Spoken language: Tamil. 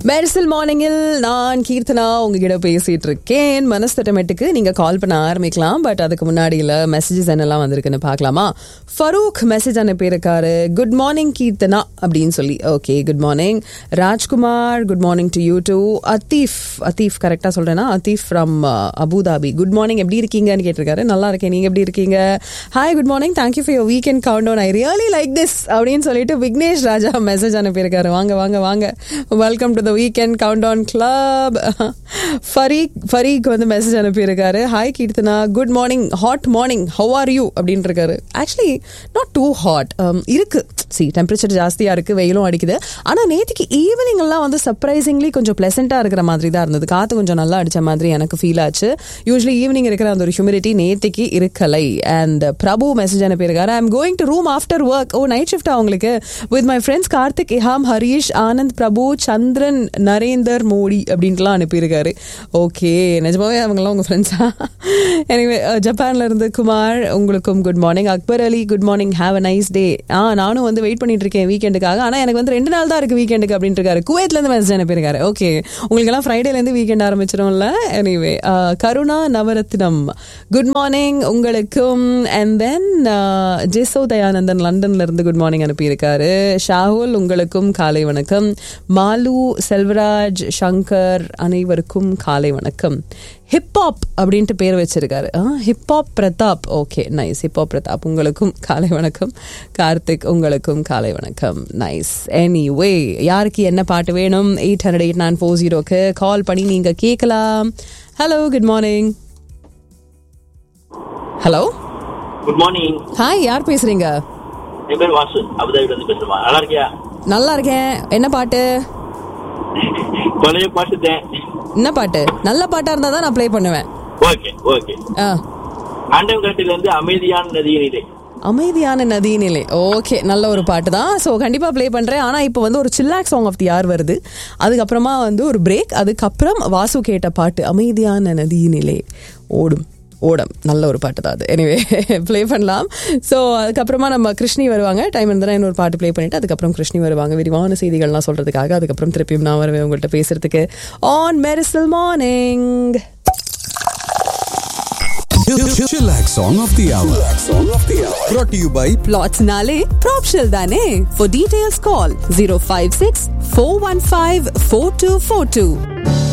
மெரிசல் மார்னிங்கில் நான் கீர்த்தனா உங்ககிட்ட பேசிட்டு இருக்கேன். மனஸ்தட்டமேட்டுக்கு நீங்க கால் பண்ண ஆரம்பிக்கலாம். பட் அதுக்கு முன்னாடியில் மெசேஜஸ் என்னெல்லாம் வந்திருக்குன்னு பார்க்கலாமா? ஃபரூக் மெசேஜ் அனுப்பியிருக்காரு, குட் மார்னிங் கீர்த்தனா அப்படின்னு சொல்லி. Okay, good morning. Rajkumar, good morning to you two. Atif கரெக்டாக சொல்றேன்னா, Atif from Abu Dhabi. Good morning, எப்படி இருக்கீங்கன்னு கேட்டிருக்காரு. நல்லா இருக்கேன், நீங்க எப்படி இருக்கீங்க? Hi, good morning, thank you for your weekend count down, I really like this அப்படின்னு சொல்லிட்டு விக்னேஷ் ராஜா மெசேஜ் அனுப்பியிருக்காரு. வாங்க வாங்க வாங்க, welcome to the weekend countdown club. Fareek வந்து மெசேஜ் அனுப்பியிருக்காரு. Hi Keerthana, good morning, hot morning, how are you அப்படின்னு இருக்காரு. ஆக்சுவலி நாட் டூ ஹாட் இருக்கு. டெம்பரேச்சர் ஜாஸ்தியா இருக்கு, வெயிலும் அடிக்குது. ஆனா நேற்றுக்கு ஈவினிங் எல்லாம் வந்து சர்ப்ரைசிங்லி கொஞ்சம் பிளசண்டா இருக்கிற மாதிரி தான் இருந்தது. காத்து கொஞ்சம் நல்லா அடிச்ச மாதிரி எனக்கு ஃபீல் ஆச்சு. யூஸ்வலி ஈவினிங் இருக்கிற அந்த ஒரு ஹியூமிடிட்டி நேற்றுக்கு இருக்கலை. அண்ட் பிரபு மெசேஜ் அனுப்பியிருக்காரு, I am going to room after work. O, night shift அவங்களுக்கு. With my friends Karthik, இஹாம், Harish, Anand, பிரபு, சந்திரன், நரேந்தர் மோடி அப்படின்ட்டுலாம் அனுப்பியிருக்காரு. ஓகே, நிஜமாவே அவங்களாம் உங்க ஃப்ரெண்ட்ஸா? எனிவே, ஜப்பான்ல இருந்து குமார், உங்களுக்கும் good morning. Akbar Ali, good morning, have a nice day. நானும் வந்து வெயிட் பண்ணிட்டு இருக்கேன் வீக்கெண்டுக்காக. ஆனா எனக்கு வந்து 2 நாள் தான் இருக்கு வீக்கெண்டுக்கு அப்படின்ட்டு இருக்காரு. குவைத்ல இருந்து மெசேஜ் அனுப்பியிருக்காரு. ஓகே, உங்களுக்கு எல்லாம் ஃப்ரைடேல இருந்து வீக்கெண்ட் ஆரம்பிச்சிடும்ல. எனிவே, கருணா நவரத்னம், குட் மார்னிங் உங்களுக்கும். அண்ட் தென் ஜெசோ தயானந்தன் லண்டன்ல இருந்து குட் மார்னிங் அனுப்பியிருக்காரு. ஷாகுல், உங்களுக்கும் காலை வணக்கம். மாலு, செல்வராஜ், சங்கர், அனைவருக்கும் காலை வணக்கம். ஹிப்ஹாப் அப்படின்ட்டு பேர் வச்சிருக்காரு. Hip hop Pratap. Okay, nice. Hip hop Pratap, உங்களுக்கும் காலை வணக்கம். கார்த்திக், உங்களுக்கும் காலை வணக்கம். நைஸ். எனிவே, யாருக்கு என்ன பாட்டு வேணும்? 800-8940க்கு கால் பண்ணி நீங்க கேட்கலாம். Hello, good morning. Hello, good morning. Hi, யார் பேசுறீங்க? என் பேர் வாசு, அபுதாபில இருந்து பேசுறேன். நல்லா இருக்கியா? நல்லா இருக்கேன். என்ன பாட்டு? பழைய பாட்டு தான். என்ன பாட்டு? நல்ல பாட்டா இருந்தா தான் நான் ப்ளே பண்ணுவேன். Okay okay. ஆண்டவங்கட்டில இருந்து அமைதியான நதியினிலே. அமைதியான நதியினிலே. ஓகே, நல்ல ஒரு பாட்டு தான். ஸோ கண்டிப்பா ப்ளே பண்றேன். ஆனா இப்போ வந்து ஒரு சில்லாக் சாங் ஆஃப் தி யார் வருது. அதுக்கப்புறமா வந்து ஒரு பிரேக். அதுக்கப்புறம் வாசு கேட்ட பாட்டு அமைதியான நதியினிலே ஓடும் ஓடம். நல்ல ஒரு பாட்டு தான் அது. எனிவே, ப்ளே பண்ணலாம். ஸோ அதுக்கப்புறமா நம்ம கிருஷ்ணி வருவாங்க. டைம் இருந்தால் இன்னொரு பாட்டு ப்ளே பண்ணிட்டு அதுக்கப்புறம் கிருஷ்ணி வருவாங்க விரிவான செய்திகள்லாம் சொல்றதுக்காக. அதுக்கப்புறம் திருப்பியும் நான் வருவேன் உங்கள்கிட்ட பேசுறதுக்கு on Mersal morning. Chillax Song of the Hour. Brought to you by Plots Nale Propshell Dane. For details call 056 415 4242.